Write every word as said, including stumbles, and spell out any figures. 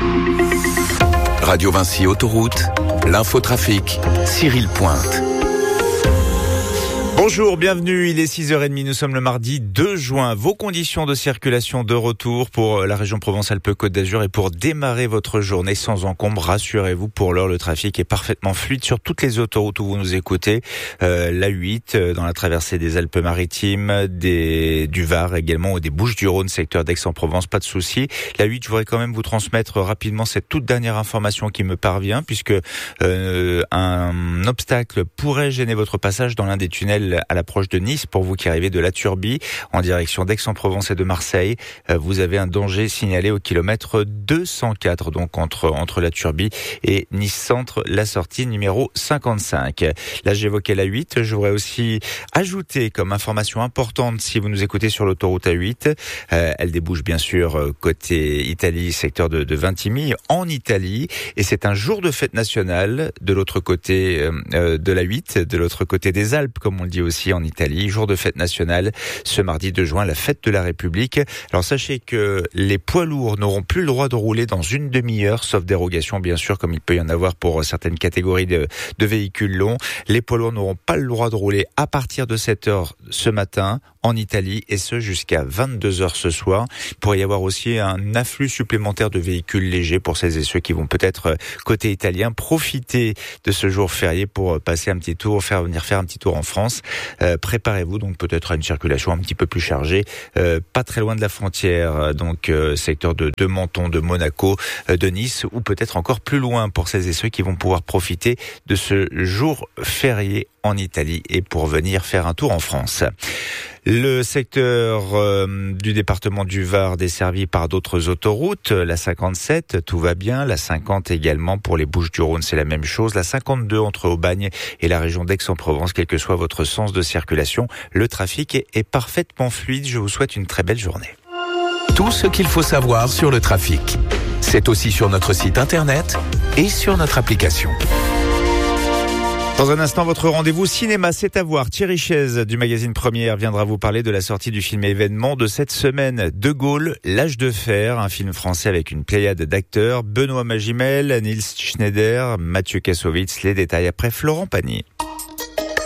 Radio Vinci Autoroute, l'infotrafic, Cyril Pointe. Bonjour, bienvenue, il est six heures trente, nous sommes le mardi deux juin. Vos conditions de circulation de retour pour la région Provence-Alpes-Côte d'Azur et pour démarrer votre journée sans encombre, rassurez-vous, pour l'heure le trafic est parfaitement fluide sur toutes les autoroutes où vous nous écoutez. Euh, l'A huit, euh, dans la traversée des Alpes-Maritimes, des, du Var également, ou des Bouches-du-Rhône, secteur d'Aix-en-Provence, pas de souci. L'A huit, je voudrais quand même vous transmettre rapidement cette toute dernière information qui me parvient, puisque euh, un obstacle pourrait gêner votre passage dans l'un des tunnels à l'approche de Nice. Pour vous qui arrivez de la Turbie en direction d'Aix-en-Provence et de Marseille, vous avez un danger signalé au kilomètre deux cent quatre, donc entre entre la Turbie et Nice Centre, la sortie numéro cinquante-cinq. Là, j'évoquais l'A huit. Je voudrais aussi ajouter comme information importante, si vous nous écoutez sur l'autoroute A huit, euh, elle débouche bien sûr côté Italie, secteur de, de Vintimille, en Italie, et c'est un jour de fête nationale de l'autre côté euh, de l'A huit, de l'autre côté des Alpes, comme on le dit aussi en Italie, jour de fête nationale ce mardi deux juin, la fête de la République. Alors sachez que les poids lourds n'auront plus le droit de rouler dans une demi-heure, sauf dérogation bien sûr, comme il peut y en avoir pour certaines catégories de, de véhicules longs. Les poids lourds n'auront pas le droit de rouler à partir de sept heures ce matin en Italie, et ce jusqu'à vingt-deux heures ce soir. Il pourrait y avoir aussi un afflux supplémentaire de véhicules légers pour celles et ceux qui vont peut-être côté italien profiter de ce jour férié pour passer un petit tour, faire venir faire un petit tour en France. Euh, préparez-vous donc peut-être à une circulation un petit peu plus chargée, euh, pas très loin de la frontière, donc euh, secteur de, de Menton, de Monaco, euh, de Nice, ou peut-être encore plus loin pour celles et ceux qui vont pouvoir profiter de ce jour férié en Italie et pour venir faire un tour en France. Le secteur euh, du département du Var desservi par d'autres autoroutes, la cinquante-sept, tout va bien, la cinquante également pour les Bouches-du-Rhône, c'est la même chose, la cinquante-deux entre Aubagne et la région d'Aix-en-Provence, quel que soit votre sens de circulation, le trafic est, est parfaitement fluide. Je vous souhaite une très belle journée. Tout ce qu'il faut savoir sur le trafic, c'est aussi sur notre site internet et sur notre application. Dans un instant, votre rendez-vous cinéma, c'est à voir. Thierry Chaise du magazine Première viendra vous parler de la sortie du film événement de cette semaine. De Gaulle, l'âge de fer, un film français avec une pléiade d'acteurs. Benoît Magimel, Nils Schneider, Mathieu Kassovitz. Les détails après Florent Pagny.